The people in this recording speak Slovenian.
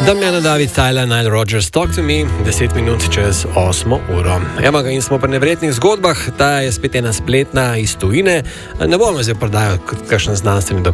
Damjana David, Tyler, Nile Rodgers, Talk to Me, 10 minut čez 8 uro. Evo ga in smo pri nevrednih zgodbah, ta je spet ena spletna iz tujine. Ne bomo zdaj prodajali kot kakšen znanstveni